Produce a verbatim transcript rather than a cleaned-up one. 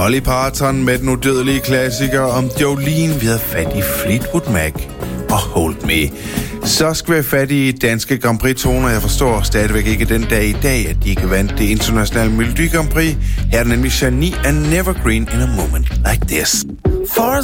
Dolly Parton med den udødelige klassiker om Jolene. Vi havde fat i Fleetwood Mac og Hold Me. Så skal vi have fat i danske Grand Prix-toner. Jeg forstår stadigvæk ikke den dag i dag, at de ikke vandt det internationale Melodi Grand Prix. Her er nemlig Shani and Never Green in a Moment Like This. For